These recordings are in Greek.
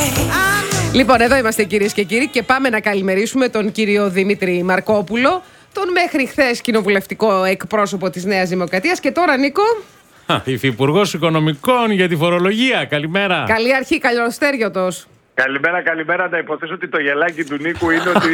Λοιπόν, εδώ είμαστε κυρίες και κύριοι και πάμε να καλημερίσουμε τον κύριο Δημήτρη Μαρκόπουλο, τον μέχρι χθες κοινοβουλευτικό εκπρόσωπο της Νέας Δημοκρατίας και τώρα, Νίκο, Υφυπουργός Οικονομικών για τη φορολογία. Καλημέρα. καλή αρχή, καλοστέριωτος. Καλημέρα. Να υποθέσω ότι το γελάκι του Νίκου είναι ότι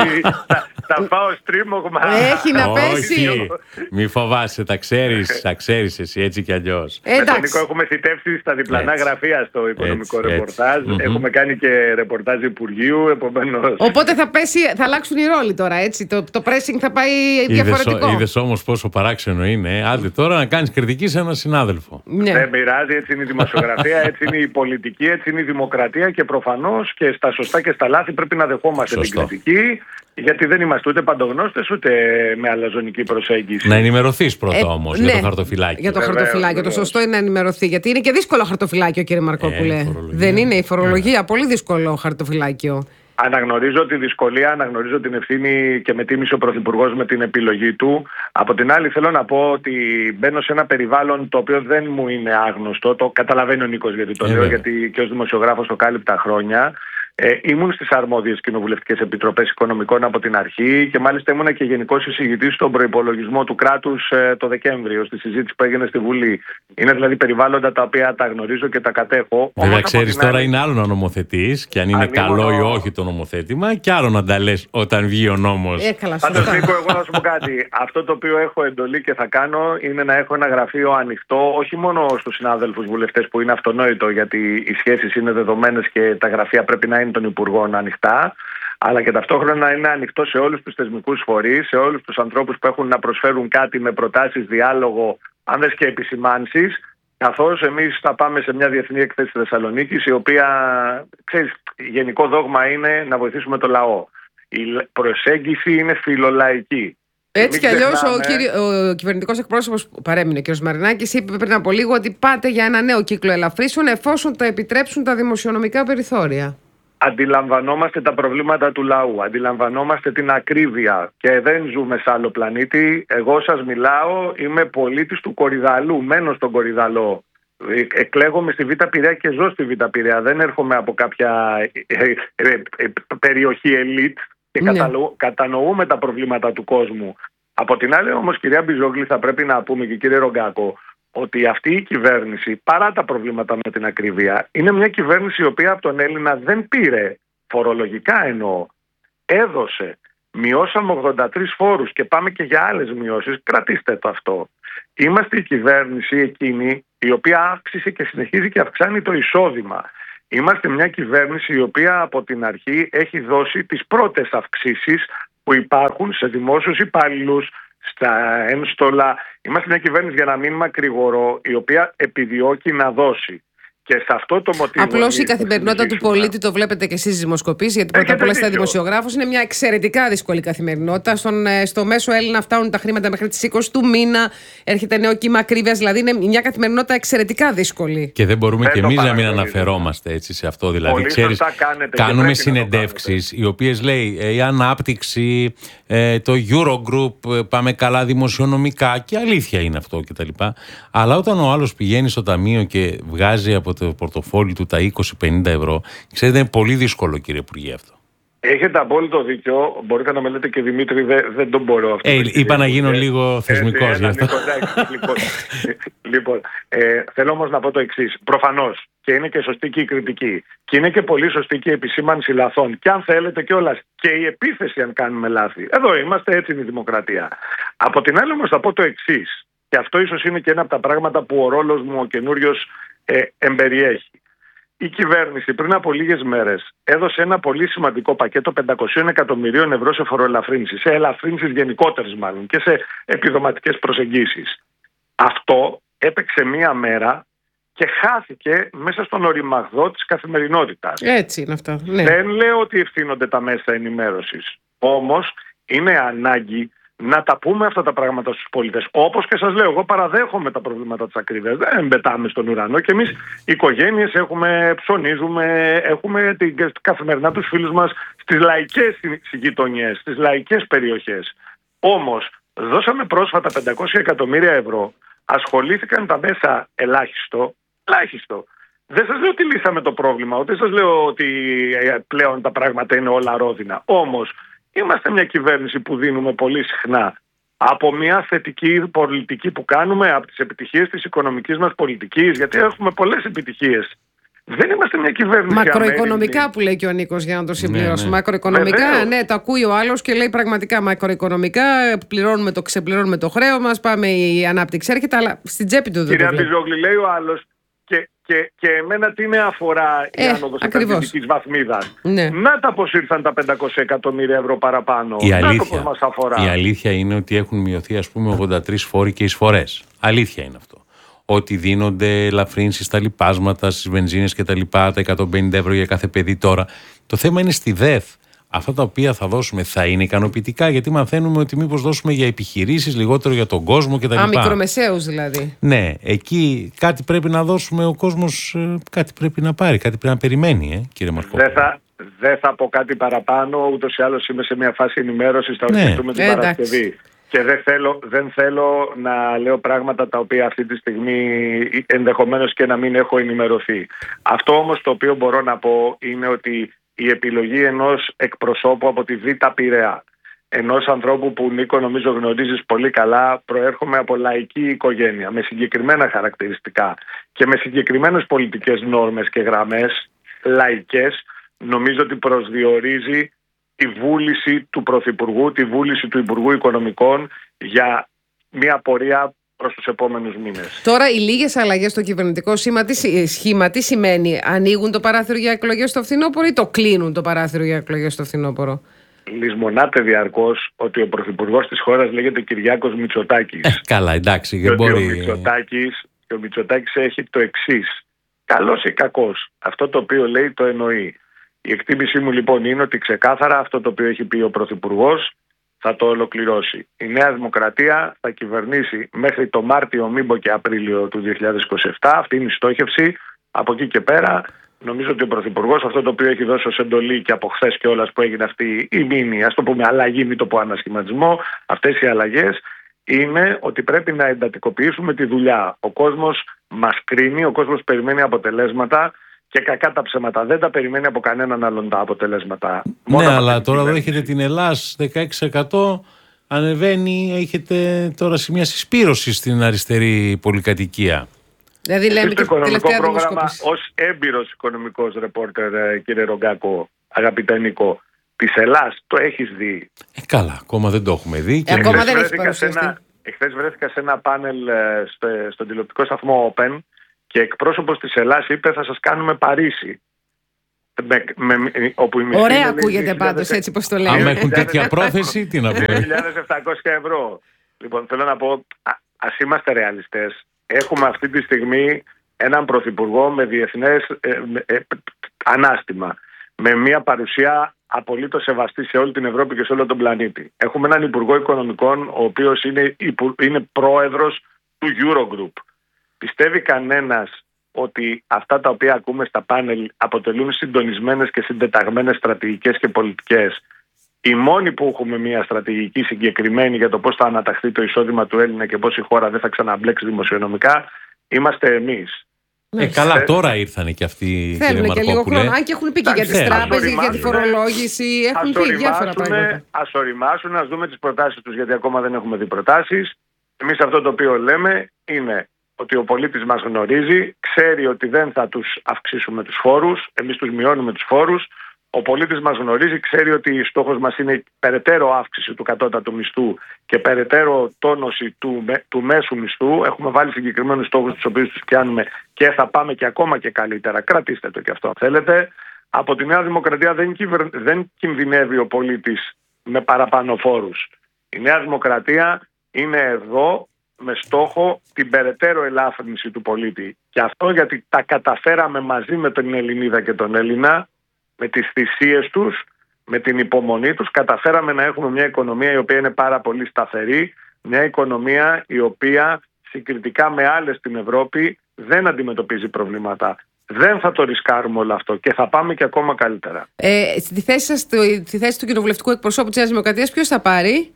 θα πάω στρίμωγμα. Έχει να πέσει. Όχι, μη φοβάσαι, τα ξέρεις εσύ έτσι κι αλλιώς. Με τον Νίκο έχουμε θητεύσει στα διπλανά γραφεία στο οικονομικό ρεπορτάζ. Έχουμε κάνει και ρεπορτάζ Υπουργείου, επομένως. Οπότε θα αλλάξουν οι ρόλοι τώρα, έτσι. Το pressing θα πάει διαφορετικό. Είδες όμως πόσο παράξενο είναι. Άντε τώρα να κάνεις κριτική σε έναν συνάδελφο. Ναι. Δεν πειράζει, έτσι είναι η δημοσιογραφία, έτσι είναι η πολιτική, έτσι είναι η δημοκρατία και προφανώς και στα σωστά και στα λάθη πρέπει να δεχόμαστε Σωστό. την κριτική, γιατί δεν είμαστε ούτε παντογνώστες ούτε με αλαζονική προσέγγιση. Να ενημερωθείς πρώτα όμως για το χαρτοφυλάκιο. Για το Βεβαίως, χαρτοφυλάκιο. Το βεβαίως. σωστό είναι να ενημερωθεί. Γιατί είναι και δύσκολο χαρτοφυλάκιο, κύριε Μαρκόπουλε. Η φορολογία. Δεν είναι η φορολογία. Πολύ δύσκολο χαρτοφυλάκιο. Αναγνωρίζω τη δυσκολία, αναγνωρίζω την ευθύνη και με τίμησε ο Πρωθυπουργός με την επιλογή του. Από την άλλη, θέλω να πω ότι μπαίνω σε ένα περιβάλλον το οποίο δεν μου είναι άγνωστο. Το καταλαβαίνει ο Νίκος γιατί το λέω, βέβαια. γιατί και ως δημοσιογράφος το κάλυπτα χρόνια. Ήμουν στις αρμόδιες κοινοβουλευτικές επιτροπές οικονομικών από την αρχή και μάλιστα ήμουν και γενικός εισηγητής στον προϋπολογισμό του κράτους το Δεκέμβριο, στη συζήτηση που έγινε στη Βουλή. Είναι δηλαδή περιβάλλοντα τα οποία τα γνωρίζω και τα κατέχω. Βέβαια, Όμως, ξέρεις από την τώρα άλλη, είναι άλλο να νομοθετείς και αν είναι αν καλό ήμουν ή όχι το νομοθέτημα, και άλλο να τα λες όταν βγει ο νόμος. Καλά, Πάντως, σωστά. Νίκο, εγώ να σου πω κάτι. Αυτό το οποίο έχω εντολή και θα κάνω είναι να έχω ένα γραφείο ανοιχτό, όχι μόνο στους συνάδελφους βουλευτές που είναι αυτονόητο, γιατί οι σχέσεις είναι δεδομένες και τα γραφεία πρέπει να είναι των υπουργών ανοιχτά, αλλά και ταυτόχρονα να είναι ανοιχτό σε όλους τους θεσμικούς φορείς, σε όλους τους ανθρώπους που έχουν να προσφέρουν κάτι με προτάσεις, διάλογο, αν δες και επισημάνσεις. Καθώς εμείς θα πάμε σε μια διεθνή εκθέση στη Θεσσαλονίκη, η οποία, ξέρεις, γενικό δόγμα είναι να βοηθήσουμε το λαό. Η προσέγγιση είναι φιλολαϊκή. Έτσι κι Μην αλλιώς ξεχνάμε- ο κυβερνητικός εκπρόσωπος που παρέμεινε, ο κ. Μαρινάκης, είπε πριν από λίγο ότι πάτε για ένα νέο κύκλο ελαφρύσεων εφόσον το επιτρέψουν τα δημοσιονομικά περιθώρια. Αντιλαμβανόμαστε τα προβλήματα του λαού, αντιλαμβανόμαστε την ακρίβεια και δεν ζούμε σε άλλο πλανήτη. Εγώ σας μιλάω, είμαι πολίτης του Κορυδαλού, μένω στον Κορυδαλό. Εκλέγομαι στη Β' Πειραιά και ζω στη Β' Πειραιά. Δεν έρχομαι από κάποια περιοχή ελίτ και Ναι. κατανοούμε τα προβλήματα του κόσμου. Από την άλλη όμως, κυρία Μπιζόγλη, θα πρέπει να πούμε και κύριε Ρογκάκο, ότι αυτή η κυβέρνηση, παρά τα προβλήματα με την ακρίβεια, είναι μια κυβέρνηση η οποία από τον Έλληνα δεν πήρε, φορολογικά εννοώ, έδωσε. Μειώσαμε 83 φόρους και πάμε και για άλλες μειώσεις. Κρατήστε το αυτό. Είμαστε η κυβέρνηση εκείνη η οποία αύξησε και συνεχίζει και αυξάνει το εισόδημα. Είμαστε μια κυβέρνηση η οποία από την αρχή έχει δώσει τις πρώτες αυξήσεις που υπάρχουν σε δημόσιους υπαλλήλους, στα ένστολα. Είμαστε μια κυβέρνηση, για να μην μακρηγορώ, η οποία επιδιώκει να δώσει. Και σε αυτό το μοτίβο. Απλώς η καθημερινότητα του πολίτη, το βλέπετε και εσείς στις δημοσκοπήσεις, γιατί πρώτα απ' όλα είστε δημοσιογράφος, είναι μια εξαιρετικά δύσκολη καθημερινότητα. Στο μέσο Έλληνα φτάνουν τα χρήματα μέχρι τις 20 του μήνα, έρχεται νέο κύμα ακρίβειας, δηλαδή είναι μια καθημερινότητα εξαιρετικά δύσκολη. Και δεν μπορούμε Δεν και το εμείς να μην παραγνωρίζω. αναφερόμαστε έτσι σε αυτό. Δηλαδή, Πολύ ξέρεις, σωστά κάνετε και κάνουμε πρέπει να το συνεντεύξεις οι οποίες λέει η ανάπτυξη, το Eurogroup, πάμε καλά δημοσιονομικά και αλήθεια είναι αυτό κτλ. Αλλά όταν ο άλλος πηγαίνει στο ταμείο και βγάζει από το πορτοφόλι του τα 20-50 ευρώ, ξέρετε, είναι πολύ δύσκολο, κύριε Υπουργέ, αυτό. Έχετε απόλυτο δίκιο. Μπορείτε να με λέτε και Δημήτρη, δεν τον μπορώ αυτό. Είπα να γίνω λίγο θεσμικός γι' αυτό. Λοιπόν, θέλω όμως να πω το εξής. Προφανώς και είναι και σωστή και η κριτική. Και είναι και πολύ σωστή και η επισήμανση λαθών. Και αν θέλετε κιόλας και η επίθεση αν κάνουμε λάθη. Εδώ είμαστε, έτσι είναι η δημοκρατία. Από την άλλη όμως θα πω το εξής. Και αυτό ίσως είναι και ένα από τα πράγματα που ο ρόλος μου ο καινούριος εμπεριέχει. Η κυβέρνηση πριν από λίγες μέρες έδωσε ένα πολύ σημαντικό πακέτο 500 εκατομμυρίων ευρώ σε φοροελαφρύνσεις, σε ελαφρύνσεις γενικότερες μάλλον και σε επιδοματικές προσεγγίσεις. Αυτό έπαιξε μία μέρα και χάθηκε μέσα στον οριμαγδό της καθημερινότητας. Έτσι είναι αυτά. Ναι. Δεν λέω ότι ευθύνονται τα μέσα ενημέρωσης. Όμως είναι ανάγκη να τα πούμε αυτά τα πράγματα στους πολίτες. Όπως και σας λέω, εγώ παραδέχομαι τα προβλήματα της ακρίβειας. Δεν πετάμε στον ουρανό και εμείς οι οικογένειες ψωνίζουμε, έχουμε καθημερινά τους φίλους μας στις λαϊκές γειτονιές, στις λαϊκές περιοχές. Όμως δώσαμε πρόσφατα 500 εκατομμύρια ευρώ, ασχολήθηκαν τα μέσα ελάχιστο Δεν σας λέω ότι λύσαμε το πρόβλημα, ούτε σας λέω ότι πλέον τα πράγματα είναι όλα ρόδινα. Όμως είμαστε μια κυβέρνηση που δίνουμε πολύ συχνά από μια θετική πολιτική που κάνουμε, από τις επιτυχίες της οικονομικής μας πολιτικής, γιατί έχουμε πολλές επιτυχίες. Δεν είμαστε μια κυβέρνηση. Μακροοικονομικά που λέει και ο Νίκος, για να το συμπληρώσω. Ναι. Μακροοικονομικά, ναι, το ακούει ο άλλος και λέει πραγματικά μακροοικονομικά. Ξεπληρώνουμε το χρέο μας, πάμε η ανάπτυξη έρχεται, αλλά στην τσέπη του δεν το βλέπει. Κυρία Μπιζόγλη, λέει ο άλλος, και εμένα τι με αφορά η άνοδος επενδυτικής βαθμίδας. Ναι. Να τα πως ήρθαν τα 500 εκατομμύρια ευρώ παραπάνω. Να το πως μας αφορά. Η αλήθεια είναι ότι έχουν μειωθεί, ας πούμε, 83 φόροι και εισφορές. Αλήθεια είναι αυτό. Ότι δίνονται ελαφρύνσεις στα λιπάσματα, στις βενζίνες και τα λοιπά, τα 150 ευρώ για κάθε παιδί τώρα. Το θέμα είναι στη ΔΕΘ. Αυτά τα οποία θα δώσουμε θα είναι ικανοποιητικά, γιατί μαθαίνουμε ότι μήπως δώσουμε για επιχειρήσεις, λιγότερο για τον κόσμο κτλ. Μικρομεσαίους δηλαδή. Ναι, εκεί κάτι πρέπει να δώσουμε, ο κόσμος κάτι πρέπει να πάρει, κάτι πρέπει να περιμένει, κύριε Μαρκόπουλο. Δεν θα πω κάτι παραπάνω, ούτως ή άλλως είμαι σε μια φάση ενημέρωσης, θα ορκιστούμε την Παρασκευή. Και δεν θέλω να λέω πράγματα τα οποία αυτή τη στιγμή ενδεχομένως και να μην έχω ενημερωθεί. Αυτό όμως το οποίο μπορώ να πω είναι ότι η επιλογή ενός εκπροσώπου από τη Β' Πειραιά, ενός ανθρώπου που, Νίκο, νομίζω γνωρίζεις πολύ καλά, προέρχομαι από λαϊκή οικογένεια με συγκεκριμένα χαρακτηριστικά και με συγκεκριμένες πολιτικές νόρμες και γραμμές λαϊκές, νομίζω ότι προσδιορίζει τη βούληση του Πρωθυπουργού, τη βούληση του Υπουργού Οικονομικών για μια πορεία προς τους επόμενους μήνες. Τώρα, οι λίγες αλλαγές στο κυβερνητικό σχήμα τι σημαίνει? Ανοίγουν το παράθυρο για εκλογές στο φθινόπωρο ή το κλείνουν το παράθυρο για εκλογές στο φθινόπωρο? Λησμονάται διαρκώς ότι ο Πρωθυπουργός της χώρας λέγεται Κυριάκος Μητσοτάκης. Καλά, εντάξει. Και ο Μητσοτάκης έχει το εξής. Καλός ή κακός. Αυτό το οποίο λέει το εννοεί. Η εκτίμησή μου λοιπόν είναι ότι ξεκάθαρα αυτό το οποίο έχει πει ο Πρωθυπουργός θα το ολοκληρώσει. Η Νέα Δημοκρατία θα κυβερνήσει μέχρι το Μάρτιο, μήπω και Απρίλιο του 2027. Αυτή είναι η στόχευση. Από εκεί και πέρα νομίζω ότι ο Πρωθυπουργός αυτό το οποίο έχει δώσει ως εντολή και από χθες κιόλας που έγινε αυτή η μήνυ, ας το πούμε αλλαγή, μην το πω ανασχηματισμό, αυτές οι αλλαγές είναι ότι πρέπει να εντατικοποιήσουμε τη δουλειά. Ο κόσμος μας κρίνει, ο κόσμος περιμένει αποτελέσματα. Και κακά τα ψέματα. Δεν τα περιμένει από κανέναν άλλον τα αποτελέσματα. Ναι, αλλά τώρα εδώ έχετε την Ελλάς 16%. Ανεβαίνει, έχετε τώρα σημεία συσπήρωση στην αριστερή πολυκατοικία. Δηλαδή λέμε το οικονομικό πρόγραμμα ως έμπειρος οικονομικός ρεπόρτερ, κύριε Ρογκάκο, αγαπητέ Νίκο, της Ελλάς το έχεις δει? Καλά, ακόμα δεν το έχουμε δει. Ακόμα δεν έχει παρουσιαστεί. Εχθές βρέθηκα σε ένα πάνελ στον τηλεοπτικό σταθμό Open και εκπρόσωπος της Ελλάς είπε θα σας κάνουμε Παρίσι. Ωραία ακούγεται πάντως έτσι πως το λέει. Αν έχουν τέτοια πρόθεση, τι να πούμε. 2.700 ευρώ. Λοιπόν, θέλω να πω, ας είμαστε ρεαλιστές. Έχουμε αυτή τη στιγμή έναν πρωθυπουργό με διεθνές ανάστημα. Με μια παρουσία απολύτως σεβαστή σε όλη την Ευρώπη και σε όλο τον πλανήτη. Έχουμε έναν Υπουργό Οικονομικών, ο οποίος είναι πρόεδρος του Eurogroup. Πιστεύει κανένας ότι αυτά τα οποία ακούμε στα πάνελ αποτελούν συντονισμένες και συντεταγμένες στρατηγικές και πολιτικές? Οι μόνοι που έχουμε μια στρατηγική συγκεκριμένη για το πώς θα αναταχθεί το εισόδημα του Έλληνα και πώς η χώρα δεν θα ξαναμπλέξει δημοσιονομικά είμαστε εμείς. Καλά, τώρα ήρθανε και αυτοί, κύριε Μαρκόπουλε. Αν και έχουν πει και για τις τράπεζες, για τη φορολόγηση, έχουν πει διάφορα πράγματα. Ας οριμάσουν, ας δούμε τις προτάσεις τους, γιατί ακόμα δεν έχουμε δει προτάσεις. Εμείς αυτό το οποίο λέμε είναι ότι ο πολίτης μας γνωρίζει, ξέρει ότι δεν θα τους αυξήσουμε τους φόρους, εμείς τους μειώνουμε τους φόρους. Ο πολίτης μας γνωρίζει, ξέρει ότι στόχος μας είναι περαιτέρω αύξηση του κατώτατου μισθού και περαιτέρω τόνωση του μέσου μισθού. Έχουμε βάλει συγκεκριμένους στόχους τους οποίους τους πιάνουμε και θα πάμε και ακόμα και καλύτερα. Κρατήστε το και αυτό αν θέλετε. Από τη Νέα Δημοκρατία δεν κινδυνεύει ο πολίτης με παραπάνω φόρους. Η Νέα Δημοκρατία είναι εδώ με στόχο την περαιτέρω ελάφρυνση του πολίτη. Και αυτό γιατί τα καταφέραμε μαζί με την Ελληνίδα και τον Έλληνα, με τις θυσίες τους, με την υπομονή τους, καταφέραμε να έχουμε μια οικονομία η οποία είναι πάρα πολύ σταθερή, μια οικονομία η οποία συγκριτικά με άλλες στην Ευρώπη δεν αντιμετωπίζει προβλήματα. Δεν θα το ρισκάρουμε όλο αυτό και θα πάμε και ακόμα καλύτερα. Στη θέση σας, τη θέση του κοινοβουλευτικού εκπροσώπου της Νέας Δημοκρατίας, ποιος θα πάρει?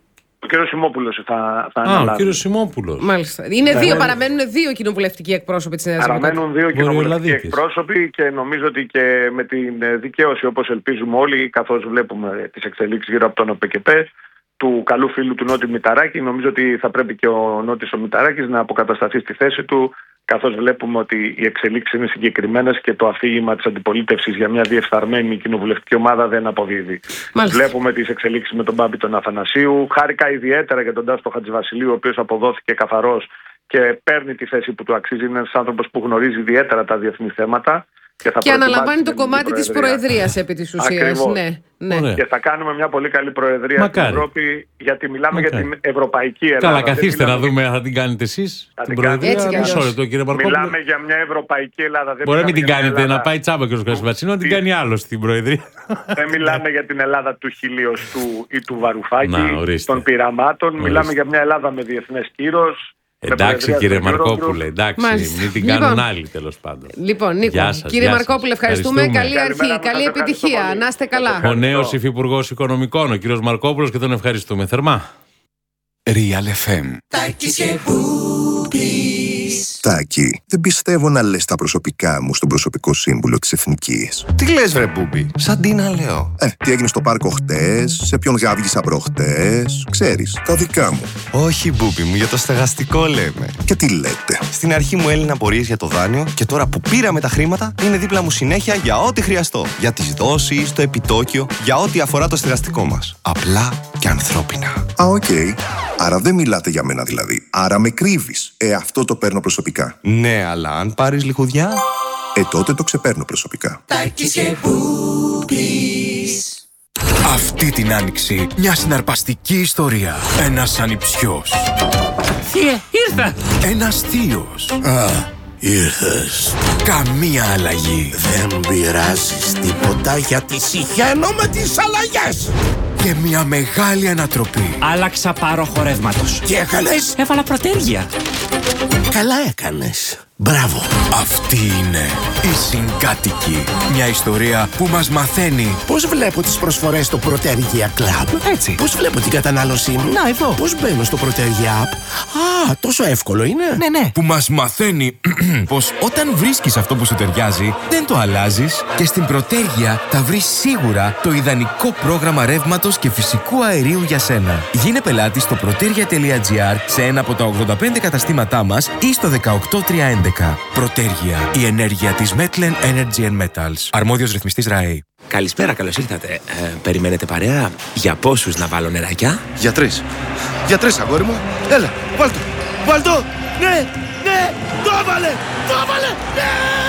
Ο κύριος Σιμόπουλος θα αναλάβει. Ο κύριος Σιμόπουλος. Μάλιστα. Είναι δύο, παραμένουν δύο κοινοβουλευτικοί εκπρόσωποι της Νέας Δημοκρατίας. Παραμένουν δύο κοινοβουλευτικοί εκπρόσωποι και νομίζω ότι και με την δικαίωση, όπως ελπίζουμε όλοι, καθώς βλέπουμε τις εξελίξεις γύρω από τον ΟΠΕΚΕΠΕ, του καλού φίλου του Νότι Μηταράκη, νομίζω ότι θα πρέπει και ο Νότης ο Μηταράκης να αποκατασταθεί στη θέση του, καθώς βλέπουμε ότι οι εξελίξεις είναι συγκεκριμένες και το αφήγημα της αντιπολίτευσης για μια διεφθαρμένη κοινοβουλευτική ομάδα δεν αποδίδει. Βλέπουμε τις εξελίξεις με τον Μπάμπη τον Αθανασίου. Χάρηκα ιδιαίτερα για τον Τάσο Χατζηβασιλείου, ο οποίος αποδόθηκε καθαρός και παίρνει τη θέση που του αξίζει. Είναι ένας άνθρωπος που γνωρίζει ιδιαίτερα τα διεθνή θέματα. Και αναλαμβάνει το κομμάτι της προεδρίας επί της ουσίας. Ναι. Και θα κάνουμε μια πολύ καλή προεδρία στην Ευρώπη, γιατί μιλάμε για την ευρωπαϊκή Ελλάδα. Καλά, καθίστε να δούμε αν θα την κάνετε εσείς την προεδρία. Μιλάμε για μια ευρωπαϊκή Ελλάδα. Μπορεί να μην την κάνετε, να πάει τσάμπα και ο Χατζηβασιλείου, να την κάνει άλλος στην προεδρία. Δεν μιλάμε για την Ελλάδα του Χιλιοστού ή του Βαρουφάκη, των πειραμάτων. Μιλάμε για μια Ελλάδα με διεθνές κύρος. Εντάξει κύριε Μαρκόπουλε, εντάξει, μην την κάνουν άλλοι τέλος πάντων. Λοιπόν, Νίκο, κύριε Μαρκόπουλε, ευχαριστούμε. Καλή αρχή, καλή επιτυχία. Να είστε καλά. Ο νέος υφυπουργός οικονομικών, ο κύριος Μαρκόπουλος, και τον ευχαριστούμε θερμά. Real FM. Τάκη, δεν πιστεύω να λες τα προσωπικά μου στον προσωπικό σύμβουλο της Εθνικής. Τι λες βρε Μπούμπη, σαν τι να λέω. Τι έγινε στο πάρκο χτες, σε ποιον γάβγισα προχτές, ξέρεις, τα δικά μου. Όχι Μπούμπη μου, για το στεγαστικό λέμε. Και τι λέτε. Στην αρχή μου έλυναν απορίες για το δάνειο και τώρα που πήραμε τα χρήματα είναι δίπλα μου συνέχεια για ό,τι χρειαστώ. Για τις δόσεις, το επιτόκιο, για ό,τι αφορά το στεγαστικό μας. Απλά και ανθρώπινα. Οκ. Άρα δεν μιλάτε για μένα δηλαδή. Άρα με κρύβεις. Αυτό το παίρνω προσωπικά. Ναι, αλλά αν πάρεις λιχουδιά... τότε το ξεπαίρνω προσωπικά. Αυτή την άνοιξη μια συναρπαστική ιστορία. Ένας ανιψιός. Θείε, ήρθα! Ένας θείος. Ήρθες. Καμία αλλαγή. Δεν πειράζεις τίποτα γιατί συχαίνω με τις αλλαγές. Και μια μεγάλη ανατροπή. Άλλαξα πάροχο ρεύματος. Τι έκανες? Έβαλα προτέργεια. Καλά έκανες. Μπράβο. Αυτή είναι η Συγκάτοικη. Μια ιστορία που μας μαθαίνει πώς βλέπω τις προσφορές στο Προτέργεια Club. Έτσι. Πώς βλέπω την κατανάλωσή μου. Να εδώ. Πώς μπαίνω στο Προτέργεια App. Τόσο εύκολο είναι. Ναι. Που μας μαθαίνει πως όταν βρίσκεις αυτό που σου ταιριάζει, δεν το αλλάζεις και στην Προτέργεια θα βρεις σίγουρα το ιδανικό πρόγραμμα ρεύματος και φυσικού αερίου για σένα. Γίνε πελάτη στο protergia.gr σε ένα από τα 85 καταστήματά μας ή στο 18311. Προτέργεια. Η ενέργεια της Metlen Energy and Metals. Αρμόδιος ρυθμιστής ΡΑΕ. Καλησπέρα, καλώς ήρθατε. Περιμένετε παρέα? Για πόσους να βάλω νεράκια? Για 3. Για 3 αγόρι μου. Έλα, βάλτο. Ναι, το έβαλε, ναι!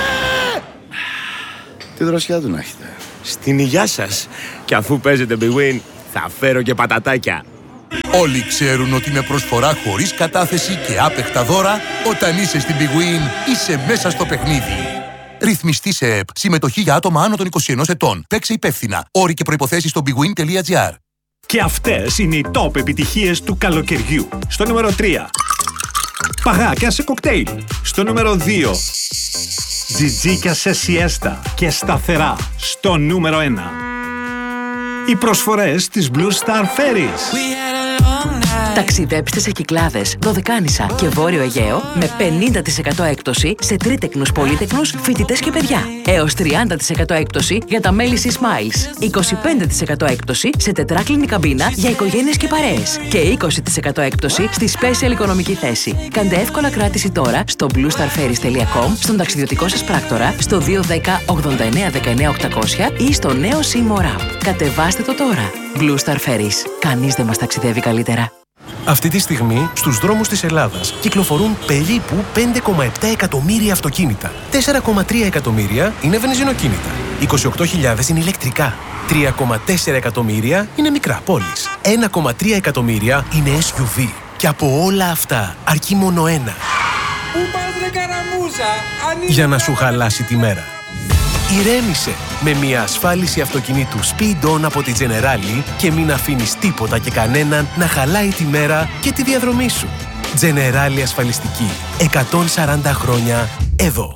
Τι δροσιά του να έχετε. Στην υγειά σας. Και αφού παίζετε Big Win, θα φέρω και πατατάκια. Όλοι ξέρουν ότι με προσφορά χωρίς κατάθεση και άπεχτα δώρα, όταν είσαι στην Big Win, είσαι μέσα στο παιχνίδι. Ρυθμιστή σε ΕΠ. Συμμετοχή για άτομα άνω των 21 ετών. Παίξε υπεύθυνα. Όροι και προϋποθέσεις στο bigwin.gr. Και αυτές είναι οι top επιτυχίες του καλοκαιριού. Στο νούμερο 3. Παγάκια σε κοκτέιλ. Στο νούμερο 2. Τζιτζίκια σε σιέστα και σταθερά. Στο νούμερο 1. Οι προσφορές της Blue Star Ferries. Ταξιδέψτε σε Κυκλάδες, Δωδεκάνησα και Βόρειο Αιγαίο με 50% έκπτωση σε τρίτεκνους, πολύτεκνους, φοιτητές και παιδιά. Έως 30% έκπτωση για τα μέλη Sea Smiles. 25% έκπτωση σε τετράκλινη καμπίνα για οικογένειες και παρέες. Και 20% έκπτωση στη Special οικονομική θέση. Κάντε εύκολα κράτηση τώρα στο bluestarferries.com, στον ταξιδιωτικό σας πράκτορα, στο 210 89 19 800 ή στο νέο SIM App. Κατεβάστε το τώρα. Blue Star Ferries. Κανείς δεν μας ταξιδεύει καλύτερα. Αυτή τη στιγμή, στους δρόμους της Ελλάδας κυκλοφορούν περίπου 5,7 εκατομμύρια αυτοκίνητα. 4,3 εκατομμύρια είναι βενζινοκίνητα. 28.000 είναι ηλεκτρικά. 3,4 εκατομμύρια είναι μικρά πόλεις. 1,3 εκατομμύρια είναι SUV. Και από όλα αυτά, αρκεί μόνο ένα. Πού πας ρε καραμούζα, για να σου χαλάσει τη μέρα. Ηρέμησε με μια ασφάλιση αυτοκινήτου Speed On από τη Generali και μην αφήνεις τίποτα και κανέναν να χαλάει τη μέρα και τη διαδρομή σου. Generali ασφαλιστική. 140 χρόνια εδώ.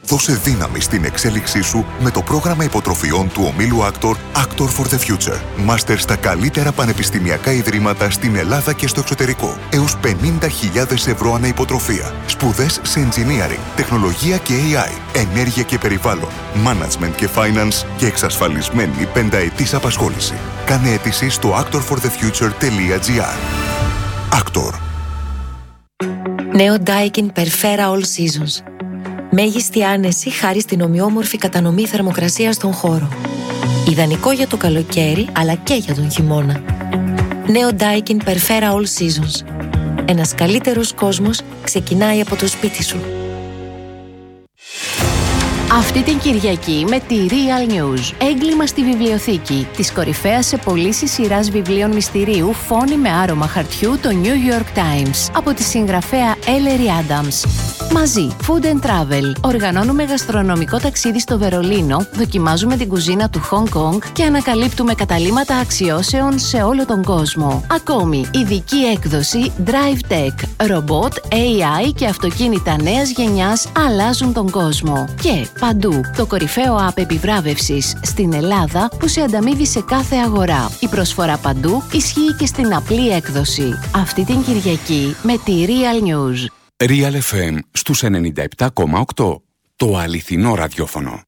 Δώσε δύναμη στην εξέλιξή σου με το πρόγραμμα υποτροφιών του ομίλου Actor for the Future. Μάστερ στα καλύτερα πανεπιστημιακά ιδρύματα στην Ελλάδα και στο εξωτερικό. Έως 50.000 ευρώ ανά υποτροφία. Σπουδές σε engineering, τεχνολογία και AI, ενέργεια και περιβάλλον, management και finance και εξασφαλισμένη πενταετής απασχόληση. Κάνε αίτηση στο actorforthefuture.gr. Actor. Νέο Daikin Perfera All Seasons. Μέγιστη άνεση χάρη στην ομοιόμορφη κατανομή θερμοκρασίας στον χώρο. Ιδανικό για το καλοκαίρι, αλλά και για τον χειμώνα. Νέο Daikin Perfera All Seasons. Ένας καλύτερος κόσμος ξεκινάει από το σπίτι σου. Αυτή την Κυριακή με τη Real News. Έγκλημα στη βιβλιοθήκη. Της κορυφαίας σε πωλήσεις σειράς βιβλίων μυστηρίου Φόνοι με άρωμα χαρτιού, το New York Times. Από τη συγγραφέα Ellery Adams. Μαζί, Food and Travel. Οργανώνουμε γαστρονομικό ταξίδι στο Βερολίνο, δοκιμάζουμε την κουζίνα του Hong Kong και ανακαλύπτουμε καταλύματα αξιώσεων σε όλο τον κόσμο. Ακόμη, ειδική έκδοση Drive Tech. Ρομπότ, AI και αυτοκίνητα νέας γενιάς αλλάζουν τον κόσμο. Και παντού, το κορυφαίο app επιβράβευσης στην Ελλάδα που σε ανταμείβει σε κάθε αγορά. Η προσφορά παντού ισχύει και στην απλή έκδοση. Αυτή την Κυριακή με τη Real News. Real FM στους 97,8. Το αληθινό ραδιόφωνο.